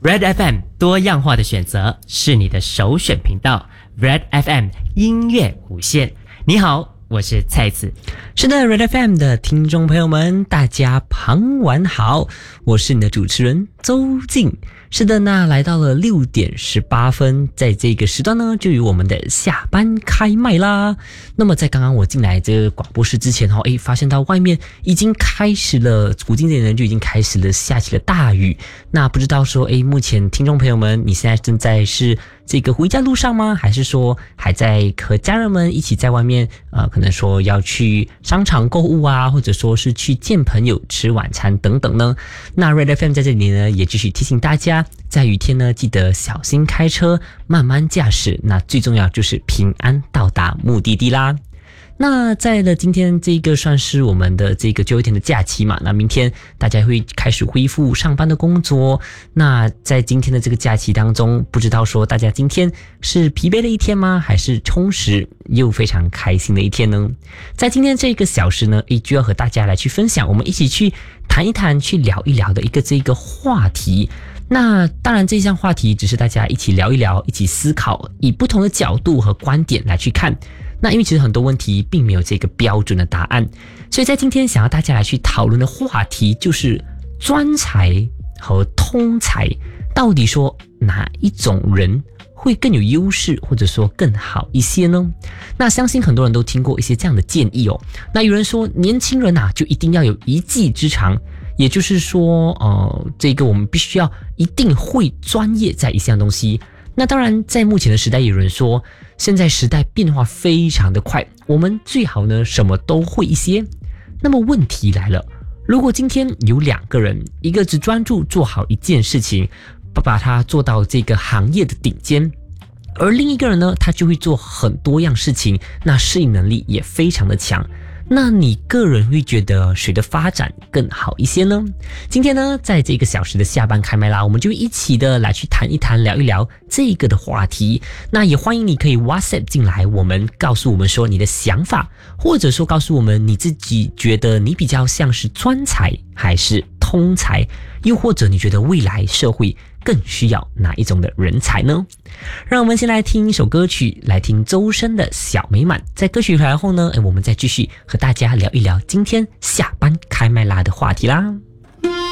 Red FM 多样化的选择是你的首选频道 Red FM 音乐无限。你好，我是蔡子。 是的 Red FM 的听众朋友们，大家傍晚好，我是你的主持人周静。是的，那来到了6点18分，在这个时段呢，就有我们的下班开麦啦。那么在刚刚我进来这个广播室之前发现到外面已经开始了，古今点人就已经开始了下起了大雨。那不知道说目前听众朋友们，你现在正在是这个回家路上吗？还是说还在和家人们一起在外面可能说要去商场购物啊，或者说是去见朋友吃晚餐等等呢？那 Red FM 在这里呢也继续提醒大家，在雨天呢记得小心开车，慢慢驾驶，那最重要就是平安到达目的地啦。那在了今天这个算是我们的这个最后一天的假期嘛，那明天大家会开始恢复上班的工作。那在今天的这个假期当中，不知道说大家今天是疲惫的一天吗？还是充实又非常开心的一天呢？在今天这个小时呢，就要和大家来去分享，我们一起去谈一谈，去聊一聊的这个话题。那当然这项话题只是大家一起聊一聊，一起思考，以不同的角度和观点来去看。那因为其实很多问题并没有这个标准的答案，所以在今天想要大家来去讨论的话题就是专才和通才，到底说哪一种人会更有优势，或者说更好一些呢？那相信很多人都听过一些这样的建议哦。那有人说年轻人就一定要有一技之长，也就是说这个我们必须要一定会专业在一项东西。那当然在目前的时代，有人说现在时代变化非常的快，我们最好呢什么都会一些。那么问题来了，如果今天有2个人，一个只专注做好一件事情，把它做到这个行业的顶尖，而另一个人呢，他就会做很多样事情，那适应能力也非常的强，那你个人会觉得谁的发展更好一些呢？今天呢，在这个小时的下班开麦啦，我们就一起的来去谈一谈，聊一聊这个的话题。那也欢迎你可以 WhatsApp 进来，我们告诉我们说你的想法，或者说告诉我们你自己觉得你比较像是专才还是通才，又或者你觉得未来社会更需要哪一种的人才呢？让我们先来听一首歌曲，来听周深的小美满。在歌曲回来后呢，我们再继续和大家聊一聊今天下班开麦啦的话题啦。